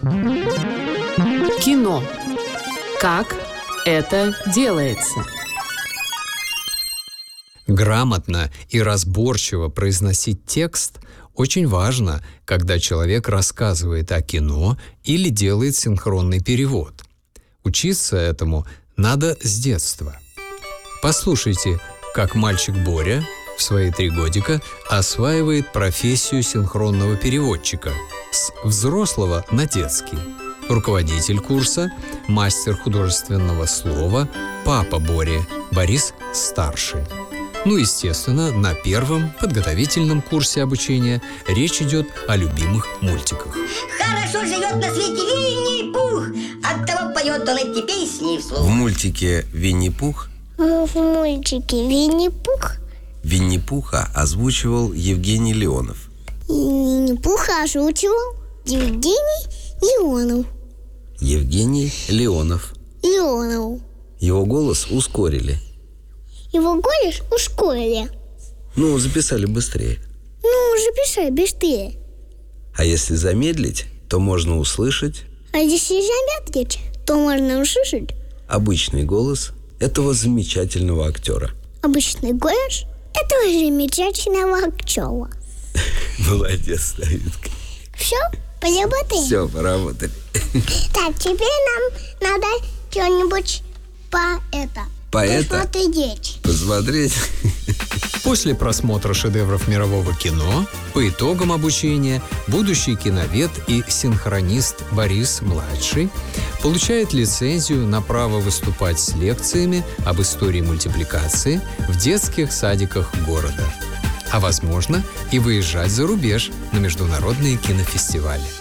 Кино. Как это делается? Грамотно и разборчиво произносить текст очень важно, когда человек рассказывает о кино или делает синхронный перевод. Учиться этому надо с детства. Послушайте, как мальчик Боря в свои 3 годика осваивает профессию синхронного переводчика с взрослого на детский. Руководитель курса – мастер художественного слова, папа Бори, Борис Старший. Естественно, на первом подготовительном курсе обучения речь идет о любимых мультиках. Хорошо живет на свете Винни-Пух, оттого поет он эти песни вслух. В мультике «Винни-Пух» Винни-Пуха озвучивал Евгений Леонов. Винни-Пуха озвучивал Евгений Леонов. Евгений Леонов. Его голос ускорили. Его голос ускорили. Записали быстрее. Записали быстрее. А если замедлить, то можно услышать... А если замедлить, то можно услышать... обычный голос этого замечательного актера. Обычный голос этого замечательного актера. Молодец, Давидка. Все, поработали? Все, поработали. Так, теперь нам надо что-нибудь посмотреть. После просмотра шедевров мирового кино, по итогам обучения, будущий киновед и синхронист Борис-младший получает лицензию на право выступать с лекциями об истории мультипликации в детских садиках города. А возможно, и выезжать за рубеж на международные кинофестивали.